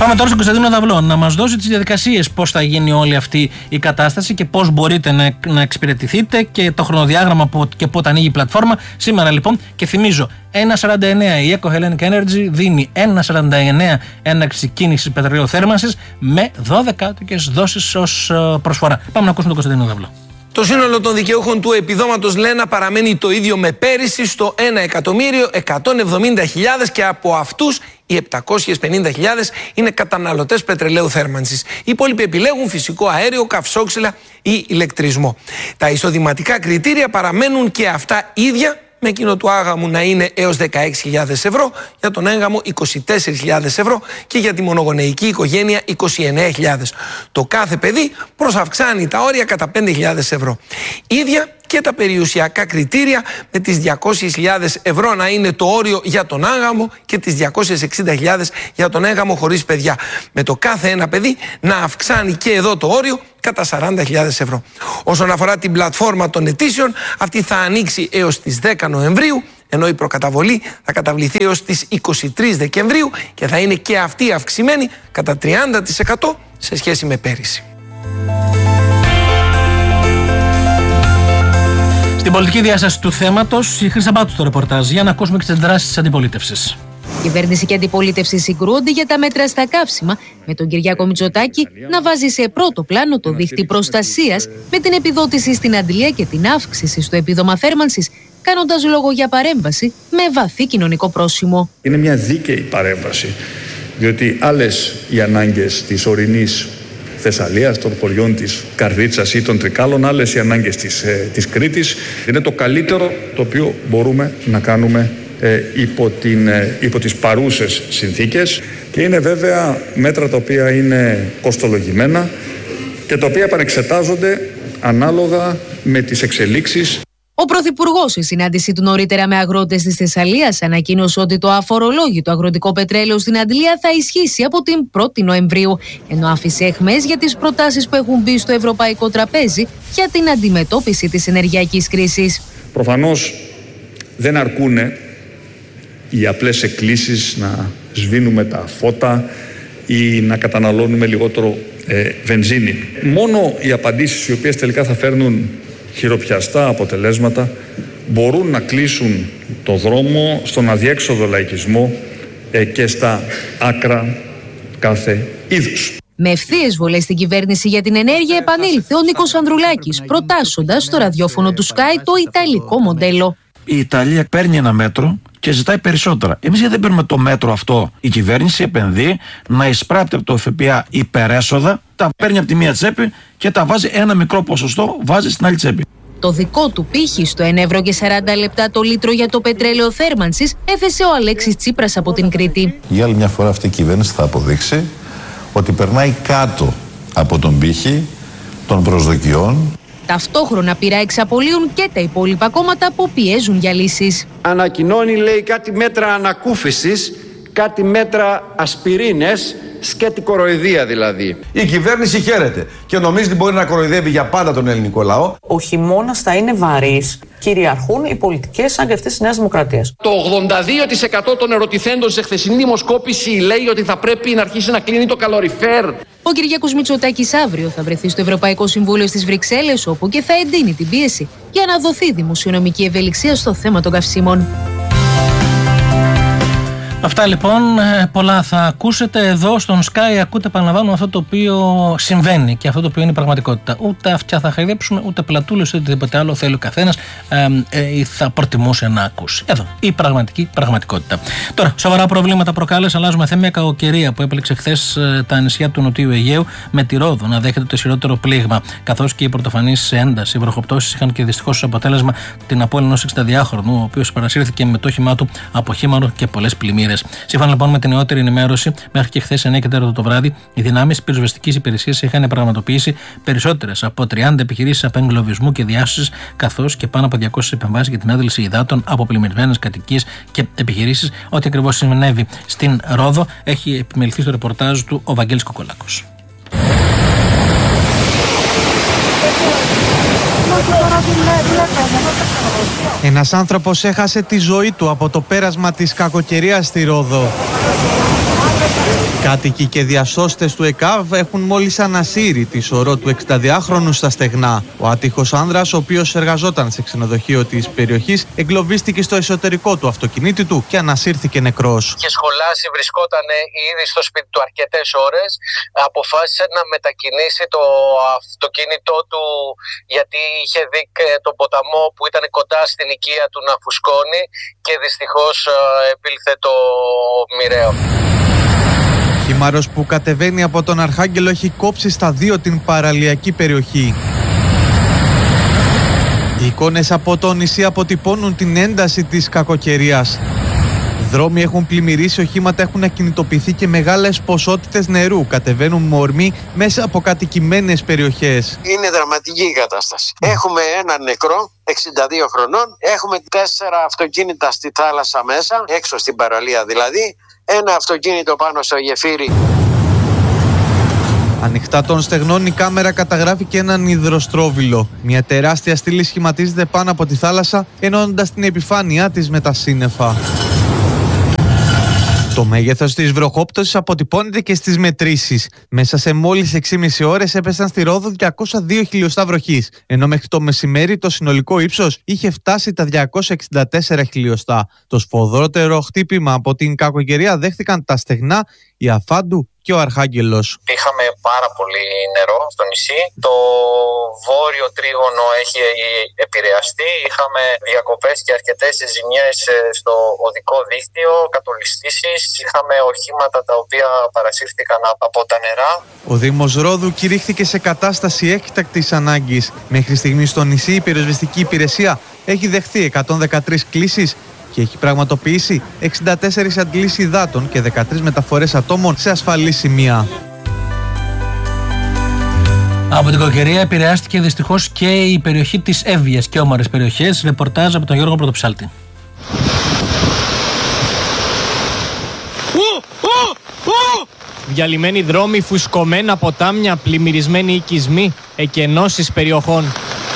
Πάμε τώρα στον Κωνσταντίνο Δαυλό να μας δώσει τις διαδικασίες πώς θα γίνει όλη αυτή η κατάσταση και πώς μπορείτε να εξυπηρετηθείτε και το χρονοδιάγραμμα και πότε ανοίγει η πλατφόρμα. Σήμερα λοιπόν, και θυμίζω, 1,49 η Eco Hellenic Energy δίνει 1,49 έναρξη κίνησης πετρελαίου θέρμανσης με 12 δόσεις ως προσφορά. Πάμε να ακούσουμε τον Κωνσταντίνο Δαυλό. Το σύνολο των δικαιούχων του επιδόματος Λένα παραμένει το ίδιο με πέρυσι στο 1.170.000 και από αυτούς οι 750.000 είναι καταναλωτές πετρελαίου θέρμανσης. Οι υπόλοιποι επιλέγουν φυσικό αέριο, καυσόξυλα ή ηλεκτρισμό. Τα εισοδηματικά κριτήρια παραμένουν και αυτά ίδια, με εκείνο του άγαμου να είναι έως 16.000 ευρώ, για τον έγγαμο 24.000 ευρώ και για τη μονογονεϊκή οικογένεια 29.000. Το κάθε παιδί προσαυξάνει τα όρια κατά 5.000 ευρώ. Ίδια και τα περιουσιακά κριτήρια, με τις 200.000 ευρώ να είναι το όριο για τον άγαμο και τις 260.000 για τον έγγαμο χωρίς παιδιά. Με το κάθε ένα παιδί να αυξάνει και εδώ το όριο κατά 40.000 ευρώ. Όσον αφορά την πλατφόρμα των αιτήσεων, αυτή θα ανοίξει έως τις 10 Νοεμβρίου, ενώ η προκαταβολή θα καταβληθεί έως τις 23 Δεκεμβρίου και θα είναι και αυτή αυξημένη κατά 30% σε σχέση με πέρυσι. Στην πολιτική διάσταση του θέματος, η Χρύσα Μπάτου στο ρεπορτάζ, για να ακούσουμε και τις δράσεις της αντιπολίτευσης. Κυβέρνηση και αντιπολίτευση συγκρούονται για τα μέτρα στα καύσιμα, με τον Κυριάκο Μητσοτάκη να βάζει σε πρώτο πλάνο το δίχτυ προστασίας με την επιδότηση στην αντλία και την αύξηση στο επίδομα θέρμανσης, κάνοντας λόγο για παρέμβαση με βαθύ κοινωνικό πρόσημο. Είναι μια δίκαιη παρέμβαση, διότι άλλες οι ανάγκες της ορεινής Θεσσαλίας, των χωριών της Καρδίτσας ή των Τρικάλων, άλλες οι ανάγκες της Κρήτης. Είναι το καλύτερο το οποίο μπορούμε να κάνουμε υπό τις παρούσες συνθήκες, και είναι βέβαια μέτρα τα οποία είναι κοστολογημένα και τα οποία επανεξετάζονται ανάλογα με τις εξελίξεις. Ο Πρωθυπουργός, σε συνάντησή του νωρίτερα με αγρότες της Θεσσαλίας, ανακοίνωσε ότι το αφορολόγητο αγροτικό πετρέλαιο στην αντλία θα ισχύσει από την 1η Νοεμβρίου, ενώ άφησε αιχμές για τις προτάσεις που έχουν μπει στο ευρωπαϊκό τραπέζι για την αντιμετώπιση της ενεργειακής κρίσης. Προφανώς δεν αρκούνε οι απλές εκκλήσεις να σβήνουμε τα φώτα ή να καταναλώνουμε λιγότερο βενζίνη. Μόνο οι απαντήσεις οι οποίες τελικά θα φέρνουν χειροπιαστά αποτελέσματα μπορούν να κλείσουν το δρόμο στον αδιέξοδο λαϊκισμό και στα άκρα κάθε είδους. Με ευθείες βολές στην κυβέρνηση για την ενέργεια επανήλθε ο Νίκος Ανδρουλάκης, προτάσσοντας στο ραδιόφωνο του Sky το ιταλικό μοντέλο. Η Ιταλία παίρνει ένα μέτρο και ζητάει περισσότερα. Εμείς γιατί δεν παίρνουμε το μέτρο αυτό? Η κυβέρνηση επενδύει να εισπράττει από το ΦΠΑ υπερέσοδα, τα παίρνει από τη μία τσέπη και τα βάζει ένα μικρό ποσοστό, βάζει στην άλλη τσέπη. Το δικό του πύχη στο 1,40 ευρώ το λίτρο για το πετρέλαιο θέρμανσης έθεσε ο Αλέξης Τσίπρας από την Κρήτη. Για άλλη μια φορά αυτή η κυβέρνηση θα αποδείξει ότι περνάει κάτω από τον πύχη των προσδοκιών. Ταυτόχρονα πειρά εξαπολύουν και τα υπόλοιπα κόμματα που πιέζουν για λύσεις. Ανακοινώνει, λέει, κάτι μέτρα ανακούφισης, κάτι μέτρα ασπιρίνες, σκέτη κοροϊδία δηλαδή. Η κυβέρνηση χαίρεται και νομίζει ότι μπορεί να κοροϊδεύει για πάντα τον ελληνικό λαό. Ο χειμώνας θα είναι βαρύς. Κυριαρχούν οι πολιτικές σαν και αυτές της Νέας Δημοκρατίας. Το 82% των ερωτηθέντων σε χθεσινή δημοσκόπηση λέει ότι θα πρέπει να αρχίσει να κλείνει το καλοριφέρ. Ο Κυριάκος Μητσοτάκης αύριο θα βρεθεί στο Ευρωπαϊκό Συμβούλιο στις Βρυξέλλες, όπου και θα εντείνει την πίεση για να δοθεί δημοσιονομική ευελιξία στο θέμα των καυσίμων. Αυτά λοιπόν, πολλά θα ακούσετε εδώ στον Sky. Ακούτε, επαναλαμβάνω, αυτό το οποίο συμβαίνει και αυτό το οποίο είναι η πραγματικότητα. Ούτε αυτιά θα χαϊδέψουμε, ούτε πλατούλες, ούτε τίποτε άλλο θέλει ο καθένας ή θα προτιμούσε να ακούσει. Εδώ, η πραγματική πραγματικότητα. Τώρα, σοβαρά προβλήματα προκάλεσε, αλλάζουμε θέμα, μια κακοκαιρία που έπληξε χθες τα νησιά του Νοτιού Αιγαίου, με τη Ρόδο να δέχεται το ισχυρότερο πλήγμα, καθώς και οι πρωτοφανείς ένταση βροχοπτώσεις είχαν και δυστυχώς ως αποτέλεσμα την απώλεια ενός 62χρονου, ο οποίος παρασύρθηκε με το όχημά του από χήμαρο και πολλές πλημμύρες. Σύμφωνα λοιπόν με την νεότερη ενημέρωση, μέχρι και χθες 9 και 4 το βράδυ, οι δυνάμεις πυροσβεστικής υπηρεσίας είχαν πραγματοποιήσει περισσότερες από 30 επιχειρήσεις απεγκλωβισμού και διάσωσης, καθώς και πάνω από 200 επεμβάσεις για την άδληση υδάτων από πλημμυρισμένες κατοικίες και επιχειρήσεις. Ό,τι ακριβώς συνέβη στην Ρόδο έχει επιμεληθεί στο ρεπορτάζ του ο Βαγγέλης Κοκολάκος. Ένας άνθρωπος έχασε τη ζωή του από το πέρασμα της κακοκαιρίας στη Ρόδο. Κάτοικοι και διασώστες του ΕΚΑΒ έχουν μόλις ανασύρει τη σωρό του 62χρονου στα στεγνά. Ο άτυχος άνδρας, ο οποίος εργαζόταν σε ξενοδοχείο της περιοχής, εγκλωβίστηκε στο εσωτερικό του αυτοκινήτου του και ανασύρθηκε νεκρός. Είχε σχολάσει, βρισκόταν ήδη στο σπίτι του αρκετές ώρες. Αποφάσισε να μετακινήσει το αυτοκίνητό του γιατί είχε δει τον ποταμό που ήταν κοντά στην οικία του να φουσκώνει και δυστυχώς επήλθε το μοιραίο. Χήμαρος που κατεβαίνει από τον Αρχάγγελο έχει κόψει στα 2 την παραλιακή περιοχή. Οι εικόνες από το νησί αποτυπώνουν την ένταση της κακοκαιρίας. Δρόμοι έχουν πλημμυρίσει, οχήματα έχουν ακινητοποιηθεί και μεγάλες ποσότητες νερού κατεβαίνουν με ορμή μέσα από κατοικημένες περιοχές. Είναι δραματική η κατάσταση. Έχουμε έναν νεκρό, 62 χρονών, έχουμε 4 αυτοκίνητα στη θάλασσα μέσα, έξω στην παραλία δηλαδή, ένα αυτοκίνητο πάνω στο γεφύρι. Ανοιχτά των στεγνών η κάμερα καταγράφει και έναν υδροστρόβιλο. Μια τεράστια στήλη σχηματίζεται πάνω από τη θάλασσα, ενώνοντας την επιφάνειά της με τα σύννεφα. Το μέγεθος της βροχόπτωσης αποτυπώνεται και στις μετρήσεις. Μέσα σε μόλις 6,5 ώρες έπεσαν στη Ρόδο 202 χιλιοστά βροχής, ενώ μέχρι το μεσημέρι το συνολικό ύψος είχε φτάσει τα 264 χιλιοστά. Το σφοδρότερο χτύπημα από την κακοκαιρία δέχτηκαν τα στεγνά, η Αφάντου και ο Αρχάγγελος. Είχαμε πάρα πολύ νερό στο νησί. Το βόρειο τρίγωνο έχει επηρεαστεί. Είχαμε διακοπές και αρκετές ζημιές στο οδικό δίκτυο, κατολιστήσεις. Είχαμε οχήματα τα οποία παρασύρθηκαν από τα νερά. Ο Δήμος Ρόδου κηρύχθηκε σε κατάσταση έκτακτης ανάγκης. Μέχρι στιγμής στο νησί η πυροσβεστική υπηρεσία έχει δεχθεί 113 κλήσεις και έχει πραγματοποιήσει 64 αντλήσεις υδάτων και 13 μεταφορές ατόμων σε ασφαλή σημεία. Από την κακοκαιρία επηρεάστηκε δυστυχώς και η περιοχή της Εύβοιας και όμορες περιοχές. Ρεπορτάζ από τον Γιώργο Πρωτοψάλτη. Διαλυμένοι δρόμοι, φουσκωμένα ποτάμια, πλημμυρισμένοι οικισμοί, εκενώσεις περιοχών.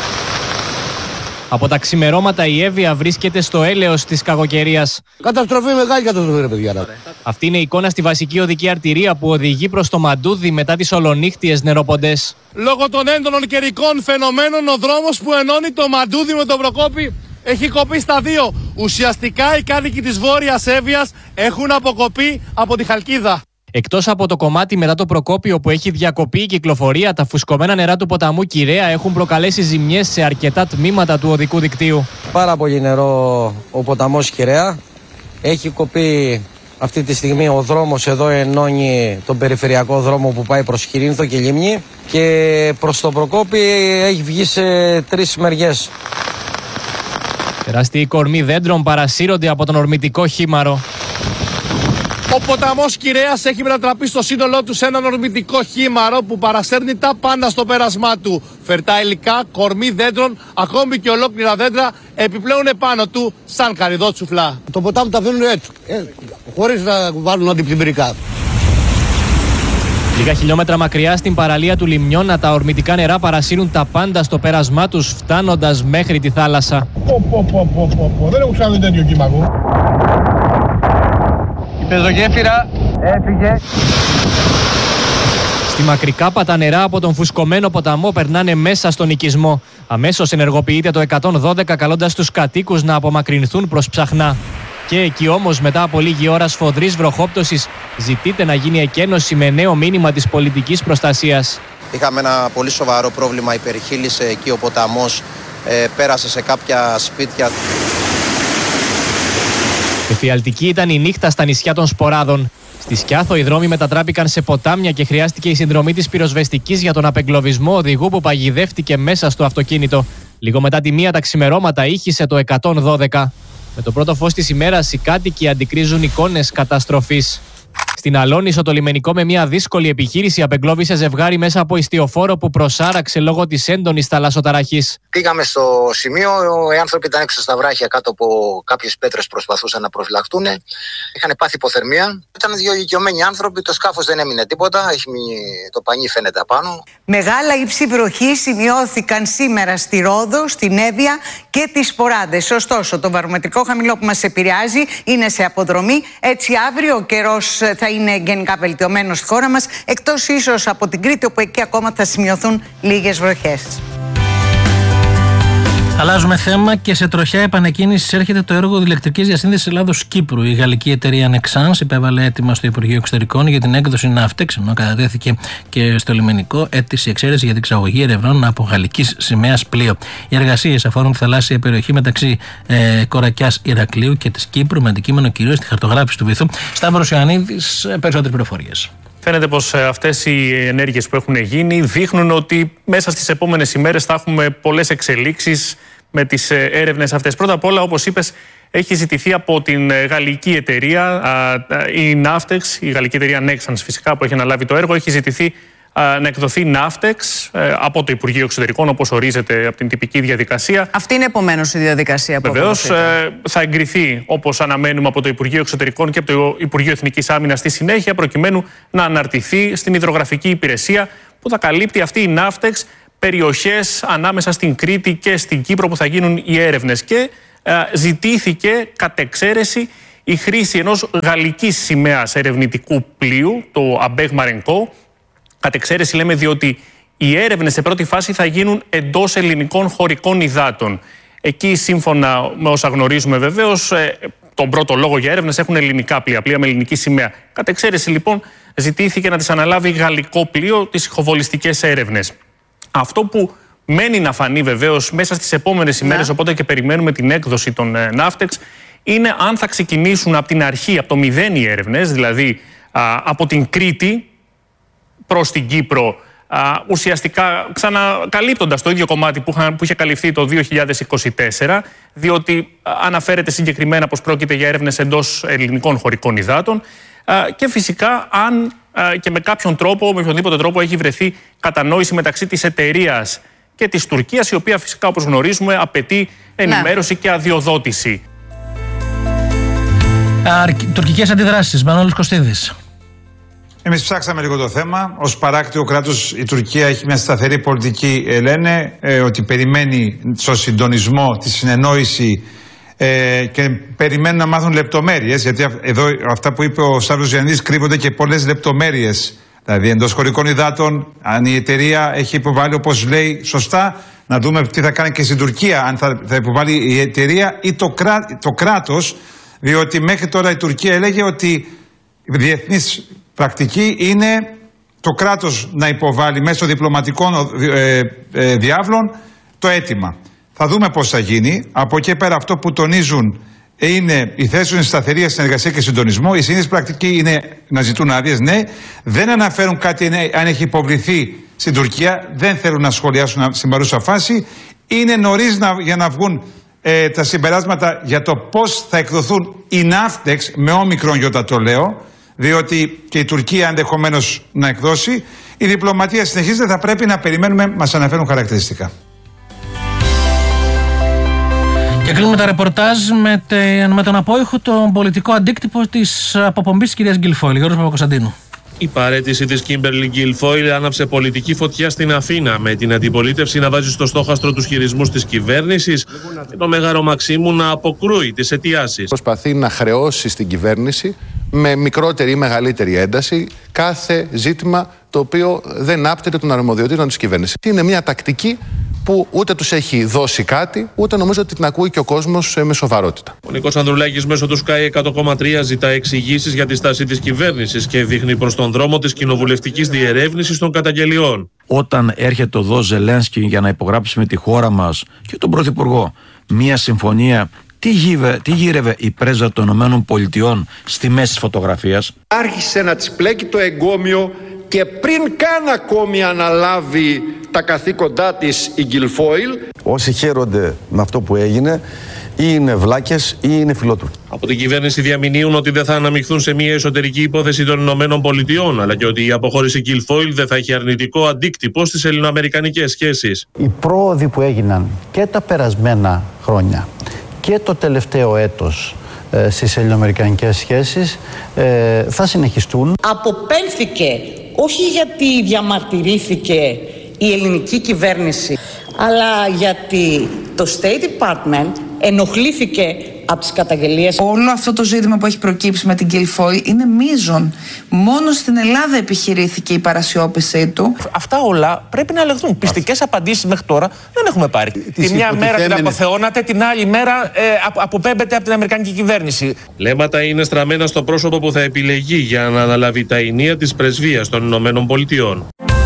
Από τα ξημερώματα η Εύβοια βρίσκεται στο έλεος της κακοκαιρίας. Καταστροφή, μεγάλη καταστροφή, ρε παιδιά. Αυτή είναι η εικόνα στη βασική οδική αρτηρία που οδηγεί προς το Μαντούδι μετά τις ολονύχτιες νεροποντές. Λόγω των έντονων καιρικών φαινομένων, ο δρόμος που ενώνει το Μαντούδι με το Προκόπη έχει κοπεί στα 2. Ουσιαστικά οι κάτοικοι της Βόρειας Εύβοιας έχουν αποκοπεί από τη Χαλκίδα. Εκτός από το κομμάτι μετά το Προκόπιο που έχει διακοπεί η κυκλοφορία, τα φουσκωμένα νερά του ποταμού Κυραία έχουν προκαλέσει ζημιές σε αρκετά τμήματα του οδικού δικτύου. Πάρα πολύ νερό ο ποταμός Κυραία. Έχει κοπεί αυτή τη στιγμή ο δρόμος εδώ, ενώνει τον περιφερειακό δρόμο που πάει προς Κυρίνθο και Λίμνη και προς το Προκόπη έχει βγει σε 3 μεριές. Τεράστιοι κορμοί δέντρων παρασύρονται από τον ορμητικό χήμαρο. Ο ποταμός Κυρέας έχει μετατραπεί στο σύνολό του σε έναν ορμητικό χήμαρο που παρασέρνει τα πάντα στο πέρασμά του. Φερτά υλικά, κορμί δέντρων, ακόμη και ολόκληρα δέντρα επιπλέον επάνω του σαν καρυδότσουφλά. Το ποτάμι τα αφήνουν έτσι, χωρίς να βάλουν αντιπλημμυρικά. Λίγα χιλιόμετρα μακριά στην παραλία του Λιμνιώνα τα ορμητικά νερά παρασύρουν τα πάντα στο πέρασμά τους, φτάνοντας μέχρι τη θάλασσα. Δεν έχω ξαναδεί τέτοιο κύμα εγώ. Η πεζογέφυρα έφυγε. Στη Μακρικάπα τα νερά από τον φουσκωμένο ποταμό περνάνε μέσα στον οικισμό. Αμέσως ενεργοποιείται το 112 καλώντας τους κατοίκους να απομακρυνθούν προς Ψαχνά. Και εκεί όμως μετά από λίγη ώρα σφοδρής βροχόπτωσης ζητείται να γίνει εκένωση με νέο μήνυμα της πολιτικής προστασίας. Είχαμε ένα πολύ σοβαρό πρόβλημα, υπερχείλησε εκεί ο ποταμός, πέρασε σε κάποια σπίτια. Εφιαλτική ήταν η νύχτα στα νησιά των Σποράδων. Στη Σκιάθο οι δρόμοι μετατράπηκαν σε ποτάμια και χρειάστηκε η συνδρομή της πυροσβεστικής για τον απεγκλωβισμό οδηγού που παγιδεύτηκε μέσα στο αυτοκίνητο. Λίγο μετά τη 1 τα ξημερώματα ήχησε το 112. Με το πρώτο φως της ημέρας οι κάτοικοι αντικρίζουν εικόνες καταστροφής. Στην Αλόνησο το λιμενικό με μια δύσκολη επιχείρηση απεγκλώβησε ζευγάρι μέσα από ιστιοφόρο που προσάραξε λόγω της έντονης θαλασσοταραχής. Πήγαμε στο σημείο, οι άνθρωποι ήταν έξω στα βράχια κάτω από κάποιες πέτρες, προσπαθούσαν να προφυλαχτούν. Είχαν πάθει υποθερμία. Ήταν 2 ηλικιωμένοι άνθρωποι, το σκάφος δεν έμεινε τίποτα, έχει μείνει, το πανί φαίνεται απάνω. Μεγάλα ύψη βροχή σημειώθηκαν σήμερα στη Ρόδο, στην Εύβοια και τις Σποράδες. Ωστόσο, το βαρομετρικό χαμηλό που μας επηρεάζει είναι σε αποδρομή. Έτσι, αύριο ο καιρός θα είναι γενικά βελτιωμένο στη χώρα μας, εκτός ίσως από την Κρήτη, όπου εκεί ακόμα θα σημειωθούν λίγες βροχές. Αλλάζουμε θέμα και σε τροχιά επανεκκίνησης έρχεται το έργο ηλεκτρικής διασύνδεσης Ελλάδος-Κύπρου. Η γαλλική εταιρεία Nexans υπέβαλε αίτημα στο Υπουργείο Εξωτερικών για την έκδοση Ναύτεξ, ενώ κατατέθηκε και στο λιμενικό αίτηση εξαίρεση για την εξαγωγή ερευνών από γαλλικής σημαίας πλοίο. Οι εργασίες αφορούν τη θαλάσσια περιοχή μεταξύ Κορακιάς Ηρακλείου και της Κύπρου, με αντικείμενο κυρίως τη χαρτογράφηση του βυθού. Σταύρος Ιωαννίδης, περισσότερες πληροφορίες. Φαίνεται πως αυτές οι ενέργειες που έχουν γίνει δείχνουν ότι μέσα στις επόμενες ημέρες θα έχουμε πολλές εξελίξεις με τις έρευνες αυτές. Πρώτα απ' όλα, όπως είπες, έχει ζητηθεί από την γαλλική εταιρεία, η Navtex, η γαλλική εταιρεία Nexans φυσικά που έχει αναλάβει το έργο, έχει ζητηθεί να εκδοθεί Navtex από το Υπουργείο Εξωτερικών, όπως ορίζεται από την τυπική διαδικασία. Αυτή είναι επομένως η διαδικασία που βεβαίως θα εγκριθεί, όπως αναμένουμε, από το Υπουργείο Εξωτερικών και από το Υπουργείο Εθνικής Άμυνας στη συνέχεια, προκειμένου να αναρτηθεί στην υδρογραφική υπηρεσία που θα καλύπτει αυτή η Navtex περιοχές ανάμεσα στην Κρήτη και στην Κύπρο που θα γίνουν οι έρευνες. Και ζητήθηκε κατ' εξαίρεση η χρήση ενός γαλλικής σημαίας ερευνητικού πλοίου, το Abeg Marenco. Κατ' εξαίρεση λέμε διότι οι έρευνες σε πρώτη φάση θα γίνουν εντός ελληνικών χωρικών υδάτων. Εκεί, σύμφωνα με όσα γνωρίζουμε βεβαίως, τον πρώτο λόγο για έρευνες έχουν ελληνικά πλοία, πλοία με ελληνική σημαία. Κατ' εξαίρεση λοιπόν ζητήθηκε να τις αναλάβει γαλλικό πλοίο τις ηχοβολιστικές έρευνες. Αυτό που μένει να φανεί βεβαίως μέσα στις επόμενες ημέρες, οπότε και περιμένουμε την έκδοση των Navtex, είναι αν θα ξεκινήσουν από την αρχή, από το μηδέν οι έρευνες, δηλαδή από την Κρήτη προς την Κύπρο, ουσιαστικά ξανακαλύπτοντας το ίδιο κομμάτι που είχε καλυφθεί το 2024, διότι αναφέρεται συγκεκριμένα πως πρόκειται για έρευνες εντός ελληνικών χωρικών υδάτων, και φυσικά αν και με κάποιον τρόπο, με οποιονδήποτε τρόπο έχει βρεθεί κατανόηση μεταξύ της εταιρείας και της Τουρκίας, η οποία φυσικά, όπως γνωρίζουμε, απαιτεί ενημέρωση και αδειοδότηση. Τουρκικές αντιδράσεις, Μανώλης Κωστίδης. Εμείς ψάξαμε λίγο το θέμα. Ως παράκτιο κράτος η Τουρκία έχει μια σταθερή πολιτική, λένε, ότι περιμένει στο συντονισμό, τη συνεννόηση και περιμένουν να μάθουν λεπτομέρειες, γιατί εδώ αυτά που είπε ο Σταύρος Ιωαννίδης κρύβονται και πολλές λεπτομέρειες. Δηλαδή εντός χωρικών υδάτων, αν η εταιρεία έχει υποβάλει, όπως λέει σωστά, να δούμε τι θα κάνει και στην Τουρκία, αν θα υποβάλει η εταιρεία ή το κράτος, διότι μέχρι τώρα η Τουρκία έλεγε ότι η διεθνής πρακτική είναι το κράτος να υποβάλει μέσω διπλωματικών διάβλων το αίτημα. Θα δούμε πώς θα γίνει. Από εκεί πέρα αυτό που τονίζουν είναι η θέση του σταθερή συνεργασία και συντονισμό. Η συνήθις πρακτική είναι να ζητούν άδειες, ναι. Δεν αναφέρουν κάτι αν έχει υποβληθεί στην Τουρκία. Δεν θέλουν να σχολιάσουν στην παρούσα φάση. Είναι νωρίς για να βγουν τα συμπεράσματα για το πώς θα εκδοθούν οι Navtex, με όμικρον γιώτα το λέω, διότι και η Τουρκία ενδεχομένως να εκδώσει. Η διπλωματία συνεχίζεται, θα πρέπει να περιμένουμε, μας αναφέρουν χαρακτηριστικά. Και κλείνουμε τα ρεπορτάζ με τον απόϊχο τον πολιτικό αντίκτυπο της αποπομπής της κυρίας Γκιλφόιλ. Γιώργος Παπακοσταντίνου. Η παραίτηση της Κίμπερλι Γκιλφόιλ άναψε πολιτική φωτιά στην Αθήνα, με την αντιπολίτευση να βάζει στο στόχαστρο τους χειρισμούς της κυβέρνησης και το Μέγαρο Μαξίμου να αποκρούει τις αιτιάσεις. Προσπαθεί να χρεώσει στην κυβέρνηση με μικρότερη ή μεγαλύτερη ένταση κάθε ζήτημα το οποίο δεν άπτεται των αρμοδιοτήτων της κυβέρνησης. Είναι μια τακτική που ούτε τους έχει δώσει κάτι, ούτε νομίζω ότι την ακούει και ο κόσμος με σοβαρότητα. Ο Νίκος Ανδρουλάκης μέσω του Sky 100,3 ζητά εξηγήσεις για τη στάση της κυβέρνησης και δείχνει προς τον δρόμο της κοινοβουλευτικής διερεύνησης των καταγγελιών. Όταν έρχεται εδώ Ζελένσκι για να υπογράψει με τη χώρα μας και τον Πρωθυπουργό μια συμφωνία, τι γύρευε η πρέσβα των ΗΠΑ στη μέση της φωτογραφίας? Άρχισε να της πλέκει το εγκόμιο και πριν καν ακόμη αναλάβει τα καθήκοντά της η Γκιλφόιλ. Όσοι χαίρονται με αυτό που έγινε ή είναι βλάκες ή είναι φιλότουρκοι. Από την κυβέρνηση διαμηνύουν ότι δεν θα αναμειχθούν σε μια εσωτερική υπόθεση των ΗΠΑ, αλλά και ότι η αποχώρηση Γκιλφόιλ δεν θα έχει αρνητικό αντίκτυπο στις ελληνοαμερικανικές σχέσεις. Οι πρόοδοι που έγιναν και τα περασμένα χρόνια και το τελευταίο έτος στις ελληνοαμερικανικές σχέσεις θα συνεχιστούν. Αποπέμφθηκε όχι γιατί διαμαρτυρήθηκε η ελληνική κυβέρνηση, αλλά γιατί το State Department ενοχλήθηκε από τις καταγγελίες. Όλο αυτό το ζήτημα που έχει προκύψει με την Guilfoyle είναι μείζον. Μόνο στην Ελλάδα επιχειρήθηκε η παρασιώπησή του. Αυτά όλα πρέπει να ελεγχθούν. Πιστικές απαντήσεις μέχρι τώρα δεν έχουμε πάρει. Τη μια μέρα την αποθεώνατε, την άλλη μέρα αποπέμπεται από την Αμερικανική κυβέρνηση. Λέματα είναι στραμμένα στο πρόσωπο που θα επιλεγεί για να αναλάβει τα ηνία της πρεσβείας των Ηνωμένων Πολιτειών.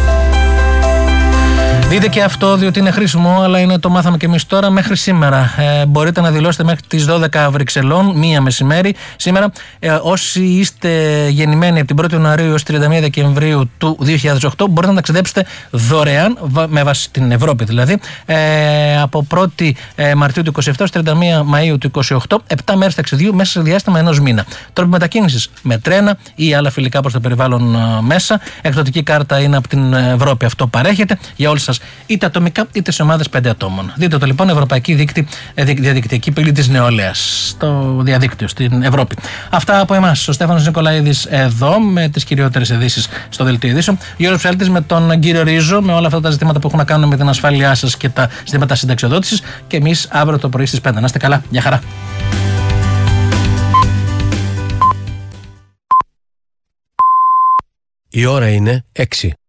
Δείτε και αυτό, διότι είναι χρήσιμο, αλλά το μάθαμε και εμείς τώρα μέχρι σήμερα. Μπορείτε να δηλώσετε μέχρι τις 12 Βρυξελών, 1 μεσημέρι. Σήμερα, όσοι είστε γεννημένοι από την 1η Ιανουαρίου έως 31 Δεκεμβρίου του 2008, μπορείτε να ταξιδέψετε δωρεάν, με βάση την Ευρώπη δηλαδή, από 1η Μαρτίου του 27 έως 31 Μαΐου του 28, 7 μέρες ταξιδιού μέσα σε διάστημα ενός μήνα. Τρόποι μετακίνησης με τρένα ή άλλα φιλικά προς το περιβάλλον μέσα. Εκδοτική κάρτα είναι από την Ευρώπη, αυτό παρέχεται για όλους σας, είτε ατομικά είτε σε ομάδες 5 ατόμων. Δείτε το λοιπόν, Ευρωπαϊκή Διαδικτυακή Πύλη της Νεολαίας στο διαδίκτυο, στην Ευρώπη. Αυτά από εμάς. Ο Στέφανος Νικολαίδης εδώ με τις κυριότερες ειδήσεις στο Δελτίο Ειδήσεων. Γιώργος Ψάλτης με τον κύριο Ρίζο, με όλα αυτά τα ζητήματα που έχουν να κάνουν με την ασφάλειά σας και τα ζητήματα συνταξιοδότησης. Και εμείς αύριο το πρωί στις 5. Να είστε καλά. Γεια χαρά. Η ώρα είναι 6.